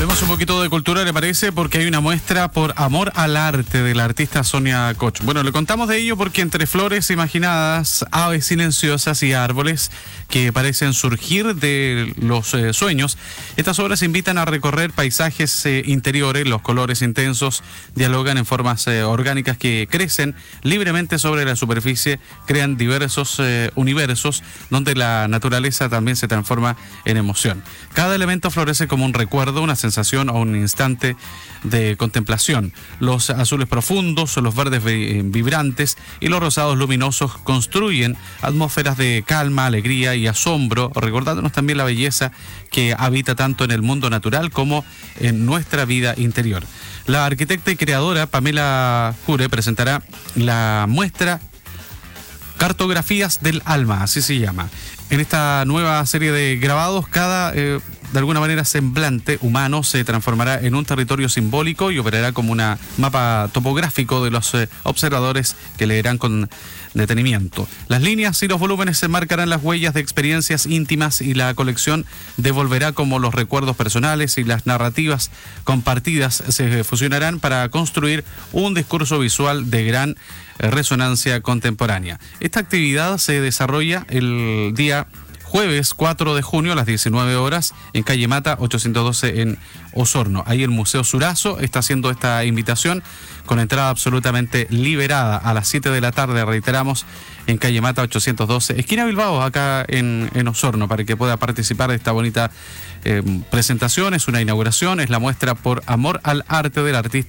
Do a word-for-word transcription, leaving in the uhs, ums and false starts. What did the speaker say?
Hablemos un poquito de cultura, ¿le parece? Porque hay una muestra por amor al arte de la artista Sonia Koch. Bueno, le contamos de ello porque entre flores imaginadas, aves silenciosas y árboles que parecen surgir de los eh, sueños, estas obras invitan a recorrer paisajes eh, interiores. Los colores intensos dialogan en formas eh, orgánicas que crecen libremente sobre la superficie, crean diversos eh, universos donde la naturaleza también se transforma en emoción. Cada elemento florece como un recuerdo, una sensación o un instante de contemplación. Los azules profundos, los verdes vibrantes y los rosados luminosos construyen atmósferas de calma, alegría y asombro, recordándonos también la belleza que habita tanto en el mundo natural como en nuestra vida interior. La arquitecta y creadora Pamela Jure presentará la muestra Cartografías del Alma, así se llama. En esta nueva serie de grabados, cada, eh, de alguna manera, semblante humano se transformará en un territorio simbólico y operará como un mapa topográfico de los eh, observadores que leerán con detenimiento. Las líneas y los volúmenes se marcarán las huellas de experiencias íntimas y la colección devolverá como los recuerdos personales y las narrativas compartidas se fusionarán para construir un discurso visual de gran resonancia contemporánea. Esta actividad se desarrolla el día jueves cuatro de junio a las diecinueve horas en calle Mata ochocientos doce en Osorno. Ahí el Museo Surazo está haciendo esta invitación con entrada absolutamente liberada a las siete de la tarde, reiteramos, en calle Mata ochocientos doce, esquina Bilbao, acá en, en Osorno, para que pueda participar de esta bonita eh, presentación. Es una inauguración, es la muestra por amor al arte del artista